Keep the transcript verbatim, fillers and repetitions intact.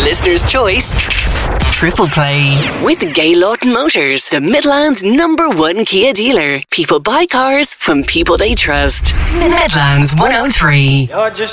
Listener's choice. Triple Play with Gay Lawton Motors, the Midlands number one Kia dealer. People buy cars from people they trust. Midlands one oh three.